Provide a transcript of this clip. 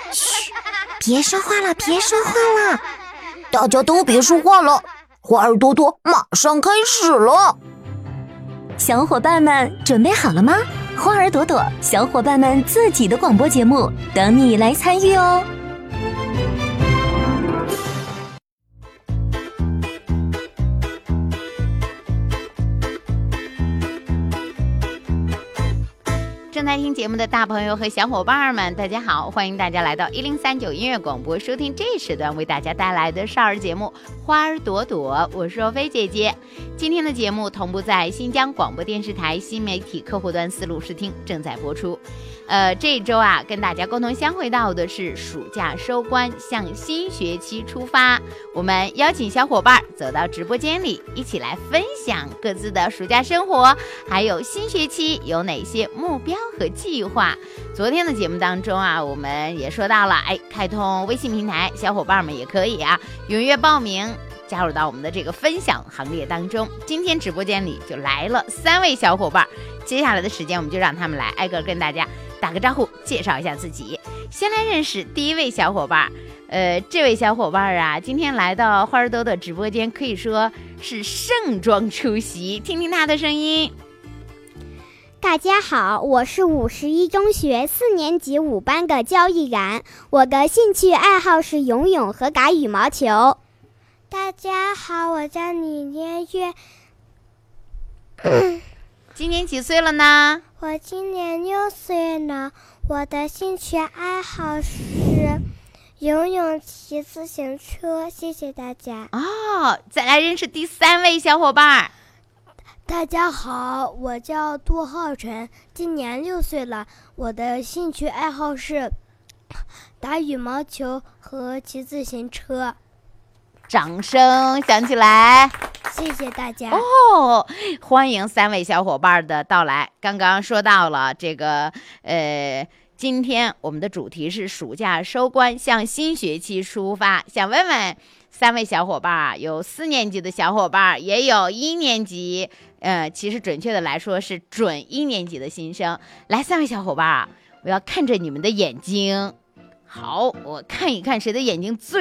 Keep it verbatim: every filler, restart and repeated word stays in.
嘘，别说话了，别说话了， 大家都别说话了，花儿朵朵马上开始了。 小伙伴们准备好了吗？花儿朵朵小伙伴们自己的广播节目等你来参与哦。 正在听节目的大朋友和小伙伴们，大家好，欢迎大家来到一零三九音乐广播，收听这时段为大家带来的少儿节目《花儿朵朵》，我是若飞姐姐。今天的节目同步在新疆广播电视台新媒体客户端四路试听正在播出。呃，这一周啊，跟大家共同相会到的是暑假收官，向新学期出发。我们邀请小伙伴走到直播间里，一起来分享各自的暑假生活，还有新学期有哪些目标和计划。昨天的节目当中啊，我们也说到了，哎，开通微信平台，小伙伴们也可以啊踊跃报名，加入到我们的这个分享行列当中。今天直播间里就来了三位小伙伴，接下来的时间我们就让他们来挨个跟大家打个招呼，介绍一下自己。先来认识第一位小伙伴，呃，这位小伙伴啊，今天来到花儿朵朵直播间，可以说是盛装出席，听听他的声音。 大家好，我是五十一中学四年级五班的焦逸然，我的兴趣爱好是游泳和打羽毛球。 大家好，我叫李连月。 今年几岁了呢？ 我今年六岁了，我的兴趣爱好是游泳、骑自行车。谢谢大家。 哦，再来认识第三位小伙伴。 大家好，我叫杜浩辰，今年六岁了，我的兴趣爱好是打羽毛球和骑自行车。 掌声响起来， 谢谢大家哦！欢迎三位小伙伴的到来。刚刚说到了这个，呃，今天我们的主题是暑假收官，向新学期出发。想问问三位小伙伴，有四年级的小伙伴，也有一年级，呃，其实准确的来说是准一年级的新生。来，三位小伙伴啊，我要看着你们的眼睛。好，我看一看谁的眼睛最